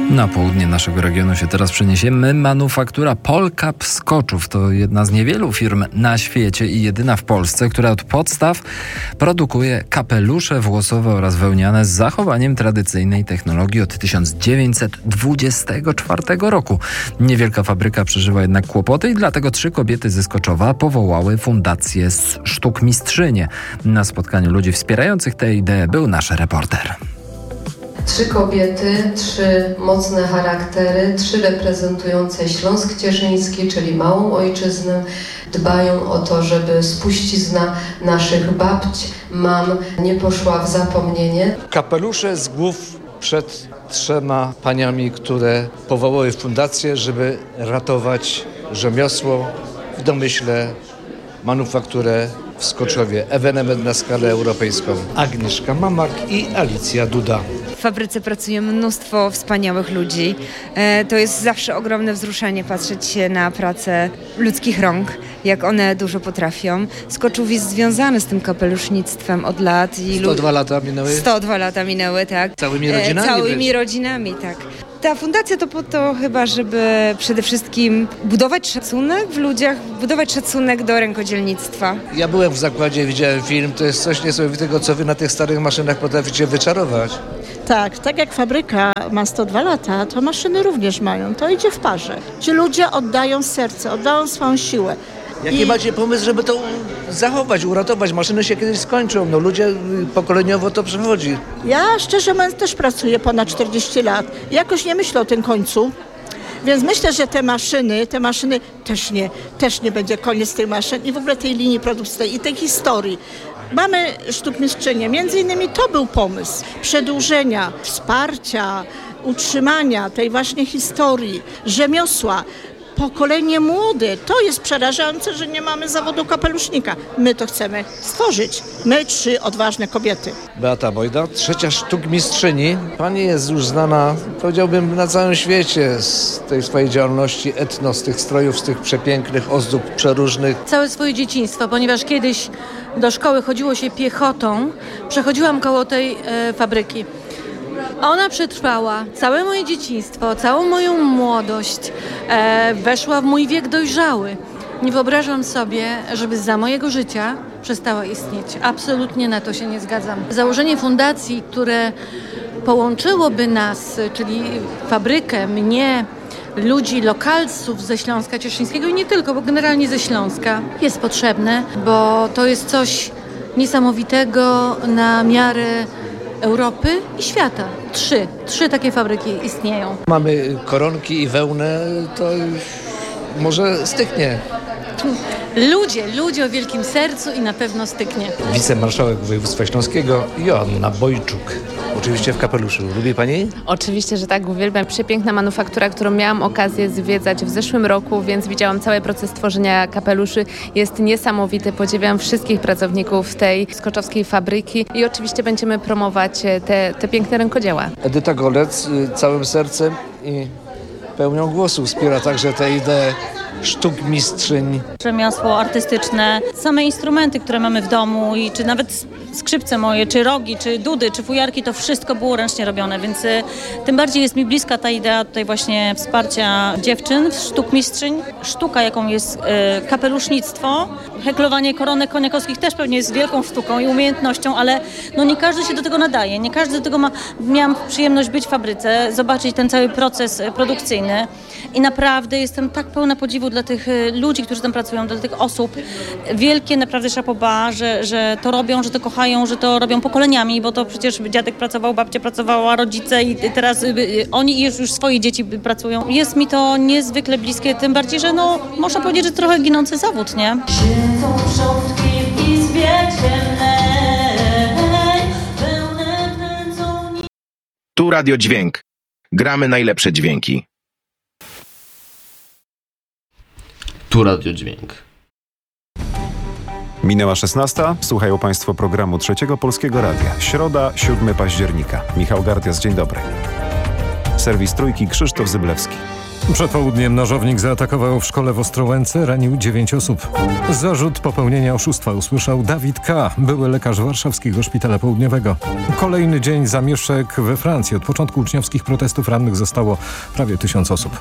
Na południe naszego regionu się teraz przeniesiemy. Manufaktura Polka Pskoczów to jedna z niewielu firm na świecie i jedyna w Polsce, która od podstaw produkuje kapelusze włosowe oraz wełniane z zachowaniem tradycyjnej technologii od 1924 roku. Niewielka fabryka przeżywa jednak kłopoty i dlatego 3 kobiety ze Skoczowa powołały Fundację Sztukmistrzynie. Na spotkaniu ludzi wspierających tę ideę był nasz reporter. 3 kobiety, 3 mocne charaktery, 3 reprezentujące Śląsk Cieszyński, czyli małą ojczyznę, dbają o to, żeby spuścizna naszych babć, mam nie poszła w zapomnienie. Kapelusze z głów przed 3 paniami, które powołały fundację, żeby ratować rzemiosło, w domyśle manufakturę w Skoczowie. Ewenement na skalę europejską. Agnieszka Mamak i Alicja Duda. W fabryce pracuje mnóstwo wspaniałych ludzi. To jest zawsze ogromne wzruszenie patrzeć się na pracę ludzkich rąk, jak one dużo potrafią. Skoczów jest związany z tym kapelusznictwem od lat. 102 lata minęły? 102 lata minęły, tak. Całymi rodzinami? Całymi rodzinami, tak. Ta fundacja to po to chyba, żeby przede wszystkim budować szacunek w ludziach, budować szacunek do rękodzielnictwa. Ja byłem w zakładzie, widziałem film, to jest coś niesamowitego, co wy na tych starych maszynach potraficie wyczarować. Tak jak fabryka ma 102 lata, to maszyny również mają. To idzie w parze. Ci ludzie oddają serce, oddają swoją siłę. Jaki macie pomysł, żeby to zachować, uratować? Maszyny się kiedyś skończą, ludzie pokoleniowo to przechodzi. Ja szczerze mówiąc też pracuję ponad 40 lat. Jakoś nie myślę o tym końcu. Więc myślę, że te maszyny też nie będzie koniec tych maszyn i w ogóle tej linii produkcyjnej i tej historii. Mamy sztukmistrzynię, między innymi to był pomysł przedłużenia, wsparcia, utrzymania tej właśnie historii, rzemiosła. Pokolenie młode, to jest przerażające, że nie mamy zawodu kapelusznika. My to chcemy stworzyć. My 3 odważne kobiety. Beata Bojda, 3. sztukmistrzyni. Pani jest już znana, powiedziałbym, na całym świecie z tej swojej działalności etno, z tych strojów, z tych przepięknych ozdób przeróżnych. Całe swoje dzieciństwo, ponieważ kiedyś do szkoły chodziło się piechotą, przechodziłam koło tej fabryki. Ona przetrwała całe moje dzieciństwo, całą moją młodość, weszła w mój wiek dojrzały. Nie wyobrażam sobie, żeby za mojego życia przestała istnieć. Absolutnie na to się nie zgadzam. Założenie fundacji, które połączyłoby nas, czyli fabrykę, mnie, ludzi, lokalsów ze Śląska Cieszyńskiego i nie tylko, bo generalnie ze Śląska, jest potrzebne, bo to jest coś niesamowitego na miarę Europy i świata. 3 takie fabryki istnieją. Mamy koronki i wełnę, to może styknie. Ludzie o wielkim sercu i na pewno styknie. Wicemarszałek województwa śląskiego Joanna Bojczuk. Oczywiście w kapeluszu. Lubi pani? Oczywiście, że tak. Uwielbiam. Przepiękna manufaktura, którą miałam okazję zwiedzać w zeszłym roku, więc widziałam cały proces tworzenia kapeluszy. Jest niesamowity. Podziwiam wszystkich pracowników tej skoczowskiej fabryki i oczywiście będziemy promować te piękne rękodzieła. Edyta Golec całym sercem i pełnią głosu wspiera także tę ideę sztukmistrzyń. Rzemiosło artystyczne, same instrumenty, które mamy w domu i czy nawet skrzypce moje, czy rogi, czy dudy, czy fujarki, to wszystko było ręcznie robione, więc tym bardziej jest mi bliska ta idea tutaj właśnie wsparcia dziewczyn, sztukmistrzyń. Sztuka, jaką jest kapelusznictwo, heklowanie koronek koniakowskich też pewnie jest wielką sztuką i umiejętnością, ale nie każdy się do tego nadaje, nie każdy do tego ma. Miałam przyjemność być w fabryce, zobaczyć ten cały proces produkcyjny i naprawdę jestem tak pełna podziwu dla tych ludzi, którzy tam pracują, dla tych osób. Wielkie naprawdę chapeau bas, że to robią, że to kochają, że to robią pokoleniami, bo to przecież dziadek pracował, babcia pracowała, rodzice i teraz oni już swoje dzieci pracują. Jest mi to niezwykle bliskie, tym bardziej, że można powiedzieć, że trochę ginący zawód, nie? Siedzą przodki w izbie ciemnej, pełne kręcą... Tu Radio Dźwięk. Gramy najlepsze dźwięki. Tu Radio Dźwięk. Minęła 16. Słuchają Państwo programu Trzeciego Polskiego Radia. Środa, 7 października. Michał Gardias, dzień dobry. Serwis Trójki, Krzysztof Zyblewski. Przed południem nożownik zaatakował w szkole w Ostrołęce, ranił 9 osób. Zarzut popełnienia oszustwa usłyszał Dawid K., były lekarz warszawskiego Szpitala Południowego. Kolejny dzień zamieszek we Francji. Od początku uczniowskich protestów rannych zostało prawie 1000 osób.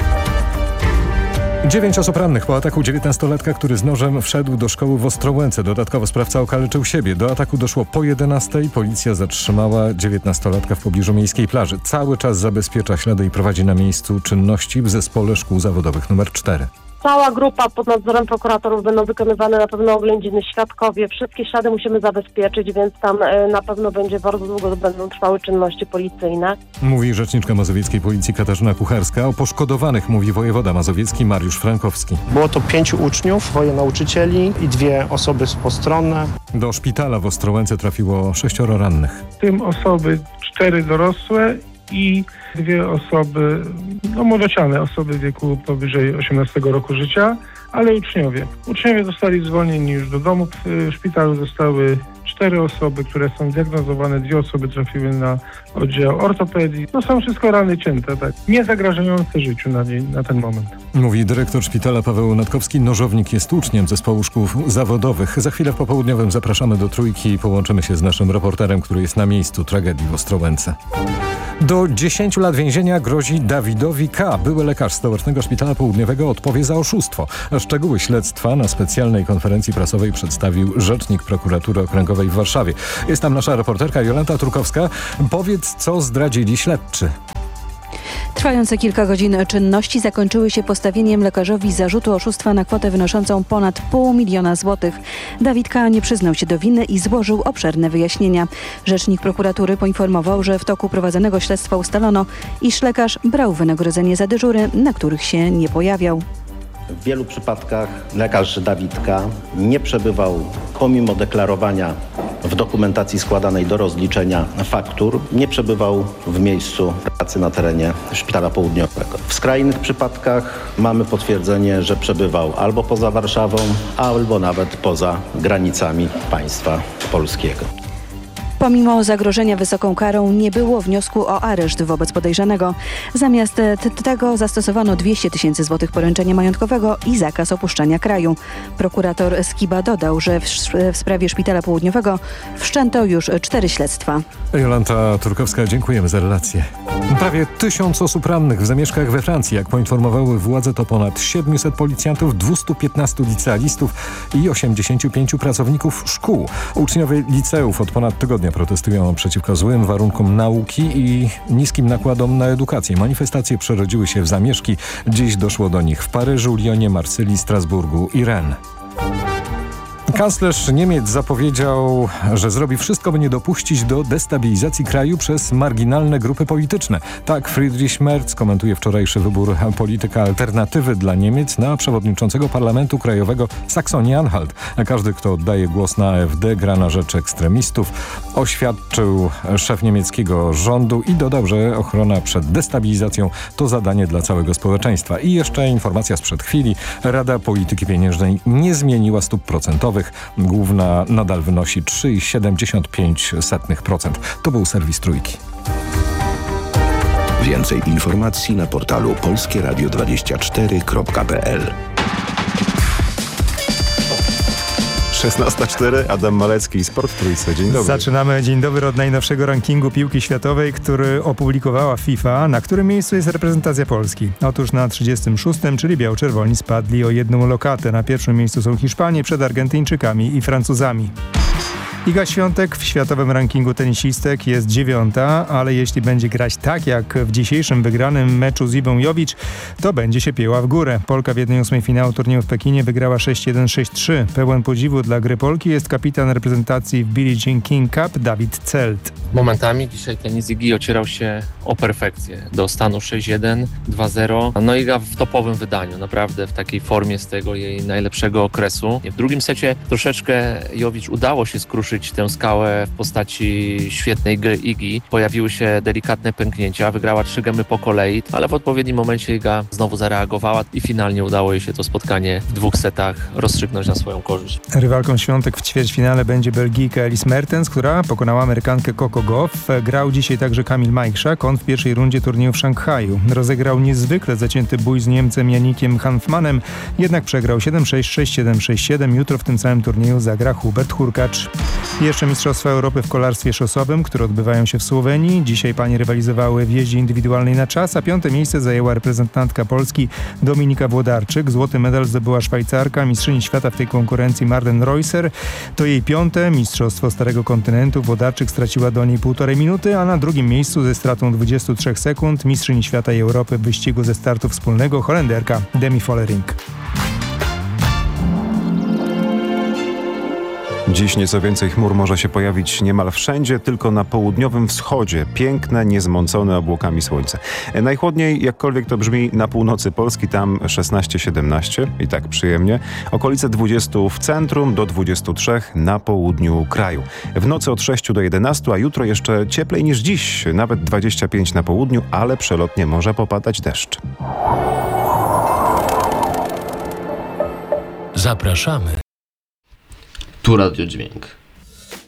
9 osób rannych po ataku 19-latka, który z nożem wszedł do szkoły w Ostrołęce. Dodatkowo sprawca okaleczył siebie. Do ataku doszło po 11:00. Policja zatrzymała 19-latka w pobliżu miejskiej plaży. Cały czas zabezpiecza ślady i prowadzi na miejscu czynności w zespole szkół zawodowych nr 4. Cała grupa pod nadzorem prokuratorów będą wykonywane na pewno oględziny, świadkowie. Wszystkie ślady musimy zabezpieczyć, więc tam na pewno będzie bardzo długo będą trwały czynności policyjne. Mówi rzeczniczka mazowieckiej policji Katarzyna Kucharska. O poszkodowanych mówi wojewoda mazowiecki Mariusz Frankowski. Było to 5 uczniów, 2 nauczycieli i 2 osoby postronne. Do szpitala w Ostrołęce trafiło 6 rannych. W tym osoby 4 dorosłe i 2 osoby, młodociane osoby w wieku powyżej 18 roku życia, ale uczniowie. Uczniowie zostali zwolnieni już do domu. W szpitalu zostały 4 osoby, które są diagnozowane, 2 osoby trafiły na oddział ortopedii. To są wszystko rany cięte, tak, nie zagrażające życiu na ten moment. Mówi dyrektor szpitala Paweł Natkowski. Nożownik jest uczniem zespołu szkół zawodowych. Za chwilę w popołudniowym zapraszamy do Trójki i połączymy się z naszym reporterem, który jest na miejscu tragedii w Ostrołęce. Do 10 lat więzienia grozi Dawidowi K. Były lekarz Stołecznego Szpitala Południowego odpowie za oszustwo. Szczegóły śledztwa na specjalnej konferencji prasowej przedstawił rzecznik prokuratury okręgowej w Warszawie. Jest tam nasza reporterka Jolanta Turkowska. Powiedz, co zdradzili śledczy. Trwające kilka godzin czynności zakończyły się postawieniem lekarzowi zarzutu oszustwa na kwotę wynoszącą ponad 500 000 złotych. Dawid K. nie przyznał się do winy i złożył obszerne wyjaśnienia. Rzecznik prokuratury poinformował, że w toku prowadzonego śledztwa ustalono, iż lekarz brał wynagrodzenie za dyżury, na których się nie pojawiał. W wielu przypadkach lekarz Dawid K. nie przebywał, pomimo deklarowania w dokumentacji składanej do rozliczenia faktur, nie przebywał w miejscu pracy na terenie Szpitala Południowego. W skrajnych przypadkach mamy potwierdzenie, że przebywał albo poza Warszawą, albo nawet poza granicami państwa polskiego. Pomimo zagrożenia wysoką karą nie było wniosku o areszt wobec podejrzanego. Zamiast tego zastosowano 200 000 złotych poręczenia majątkowego i zakaz opuszczania kraju. Prokurator Skiba dodał, że w sprawie Szpitala Południowego wszczęto już 4 śledztwa. Jolanta Turkowska, dziękujemy za relację. Prawie 1000 osób rannych w zamieszkach we Francji. Jak poinformowały władze, to ponad 700 policjantów, 215 licealistów i 85 pracowników szkół. Uczniowie liceów od ponad tygodnia protestują przeciwko złym warunkom nauki i niskim nakładom na edukację. Manifestacje przerodziły się w zamieszki. Dziś doszło do nich w Paryżu, Lyonie, Marsylii, Strasburgu i Rennes. Kanclerz Niemiec zapowiedział, że zrobi wszystko, by nie dopuścić do destabilizacji kraju przez marginalne grupy polityczne. Tak Friedrich Merz komentuje wczorajszy wybór polityka alternatywy dla Niemiec na przewodniczącego Parlamentu Krajowego Saksonii-Anhalt. Każdy, kto oddaje głos na AfD, gra na rzecz ekstremistów, oświadczył szef niemieckiego rządu i dodał, że ochrona przed destabilizacją to zadanie dla całego społeczeństwa. I jeszcze informacja sprzed chwili. Rada Polityki Pieniężnej nie zmieniła stóp procentowych. Główna nadal wynosi 3,75%. To był serwis Trójki. Więcej informacji na portalu polskieradio24.pl. 16:04, Adam Malecki, Sport Trójce. Dzień dobry. Zaczynamy. Dzień dobry od najnowszego rankingu piłki światowej, który opublikowała FIFA. Na którym miejscu jest reprezentacja Polski? Otóż na 36., czyli biało-czerwoni spadli o 1 lokatę. Na pierwszym miejscu są Hiszpanie przed Argentyńczykami i Francuzami. Iga Świątek w światowym rankingu tenisistek jest 9., ale jeśli będzie grać tak jak w dzisiejszym wygranym meczu z Iwą Jovic, to będzie się pięła w górę. Polka w 1/8 finału turnieju w Pekinie wygrała 6-1, 6-3. Pełen podziwu dla gry Polki jest kapitan reprezentacji w Billie Jean King Cup Dawid Celt. Momentami dzisiaj tenis Igi ocierał się o perfekcję. Do stanu 6-1, 2-0. No Iga w topowym wydaniu, naprawdę w takiej formie z tego jej najlepszego okresu. W drugim secie troszeczkę Jovic udało się skruszyć ruszyć tę skałę w postaci świetnej gry Igi. Pojawiły się delikatne pęknięcia, wygrała 3 gemy po kolei, ale w odpowiednim momencie Iga znowu zareagowała i finalnie udało jej się to spotkanie w 2 setach rozstrzygnąć na swoją korzyść. Rywalką świątek w ćwierćfinale będzie Belgijka Elise Mertens, która pokonała Amerykankę Coco Gauff. Grał dzisiaj także Kamil Majchrzak. On w pierwszej rundzie turnieju w Szanghaju rozegrał niezwykle zacięty bój z Niemcem Janikiem Hanfmanem, jednak przegrał 7-6, 6-7, 6-7. Jutro w tym samym turnieju zagra Hubert Hurkacz. Jeszcze Mistrzostwa Europy w kolarstwie szosowym, które odbywają się w Słowenii. Dzisiaj panie rywalizowały w jeździe indywidualnej na czas, a 5. miejsce zajęła reprezentantka Polski Dominika Włodarczyk. Złoty medal zdobyła Szwajcarka, mistrzyni świata w tej konkurencji Marlen Reusser. To jej 5. mistrzostwo Starego Kontynentu. Włodarczyk straciła do niej 1,5 minuty, a na drugim miejscu ze stratą 23 sekund mistrzyni świata i Europy w wyścigu ze startu wspólnego Holenderka Demi Vollering. Dziś nieco więcej chmur może się pojawić niemal wszędzie, tylko na południowym wschodzie. Piękne, niezmącone obłokami słońce. Najchłodniej, jakkolwiek to brzmi, na północy Polski, tam 16-17 i tak przyjemnie. Okolice 20 w centrum, do 23 na południu kraju. W nocy od 6 do 11, a jutro jeszcze cieplej niż dziś, nawet 25 na południu, ale przelotnie może popadać deszcz. Zapraszamy. Tu Radio Dźwięk.